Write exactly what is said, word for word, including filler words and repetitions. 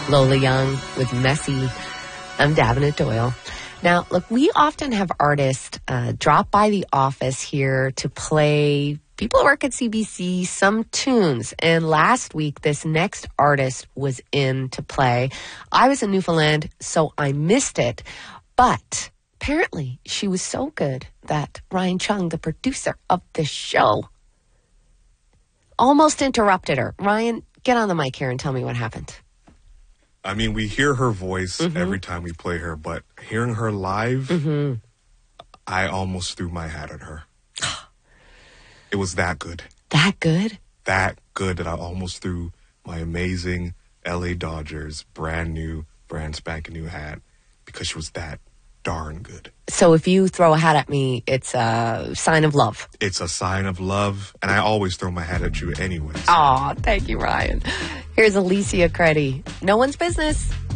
Lola Young with Messy. I'm Davenant Doyle. Now, look, we often have artists uh, drop by the office here to play people who work at C B C some tunes. And last week, this next artist was in to play. I was in Newfoundland, so I missed it. But apparently, she was so good that Ryan Chung, the producer of the show, almost interrupted her. Ryan, get on the mic here and tell me what happened. I mean, we hear her voice mm-hmm. every time we play her, but hearing her live, mm-hmm. I almost threw my hat at her. It was that good. That good? That good that I almost threw my amazing L A Dodgers brand new, brand spanking new hat because she was that darn good. So if you throw a hat at me, it's a sign of love. It's a sign of love, and I always throw my hat at you anyway. Aw, so. Thank you, Ryan. Here's Alicia Credy. No One's Business.